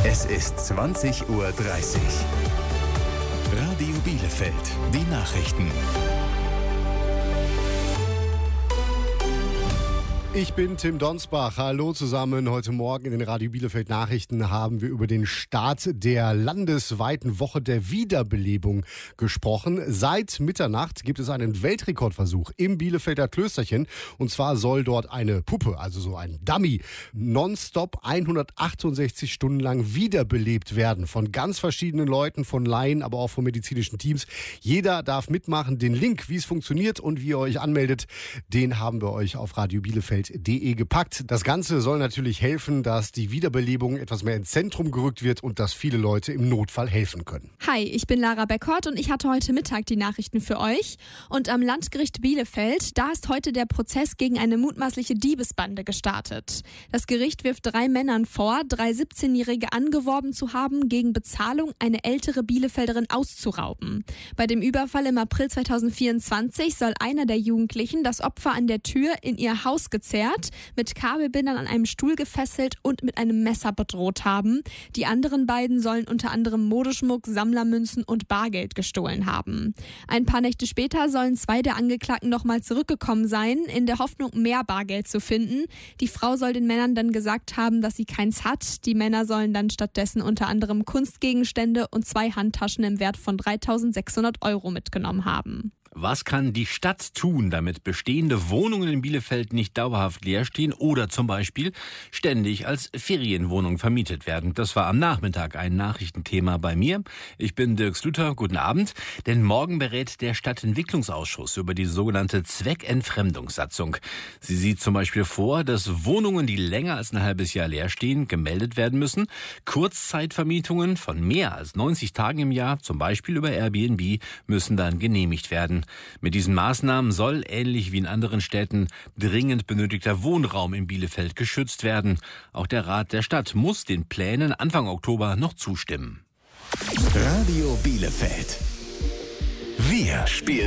Es ist 20:30 Uhr. Radio Bielefeld, die Nachrichten. Ich bin Tim Donsbach. Hallo zusammen. Heute Morgen in den Radio Bielefeld Nachrichten haben wir über den Start der landesweiten Woche der Wiederbelebung gesprochen. Seit Mitternacht gibt es einen Weltrekordversuch im Bielefelder Klösterchen. Und zwar soll dort eine Puppe, also so ein Dummy, nonstop 168 Stunden lang wiederbelebt werden. Von ganz verschiedenen Leuten, von Laien, aber auch von medizinischen Teams. Jeder darf mitmachen. Den Link, wie es funktioniert und wie ihr euch anmeldet, den haben wir euch auf radiobielefeld.de gepackt. Das Ganze soll natürlich helfen, dass die Wiederbelebung etwas mehr ins Zentrum gerückt wird und dass viele Leute im Notfall helfen können. Hi, ich bin Lara Beckert und ich hatte heute Mittag die Nachrichten für euch. Und am Landgericht Bielefeld, da ist heute der Prozess gegen eine mutmaßliche Diebesbande gestartet. Das Gericht wirft 3 Männern vor, 3 17-Jährige angeworben zu haben, gegen Bezahlung eine ältere Bielefelderin auszurauben. Bei dem Überfall im April 2024 soll einer der Jugendlichen das Opfer an der Tür in ihr Haus gezerrt, mit Kabelbindern an einem Stuhl gefesselt und mit einem Messer bedroht haben. Die anderen beiden sollen unter anderem Modeschmuck, Sammlermünzen und Bargeld gestohlen haben. Ein paar Nächte später sollen 2 der Angeklagten nochmal zurückgekommen sein, in der Hoffnung, mehr Bargeld zu finden. Die Frau soll den Männern dann gesagt haben, dass sie keins hat. Die Männer sollen dann stattdessen unter anderem Kunstgegenstände und 2 Handtaschen im Wert von 3.600 € mitgenommen haben. Was kann die Stadt tun, damit bestehende Wohnungen in Bielefeld nicht dauerhaft leer stehen oder zum Beispiel ständig als Ferienwohnung vermietet werden? Das war am Nachmittag ein Nachrichtenthema bei mir. Ich bin Dirk Slüter, guten Abend. Denn morgen berät der Stadtentwicklungsausschuss über die sogenannte Zweckentfremdungssatzung. Sie sieht zum Beispiel vor, dass Wohnungen, die länger als ein halbes Jahr leer stehen, gemeldet werden müssen. Kurzzeitvermietungen von mehr als 90 Tagen im Jahr, zum Beispiel über Airbnb, müssen dann genehmigt werden. Mit diesen Maßnahmen soll, ähnlich wie in anderen Städten, dringend benötigter Wohnraum in Bielefeld geschützt werden. Auch der Rat der Stadt muss den Plänen Anfang Oktober noch zustimmen. Radio Bielefeld. Wir spielen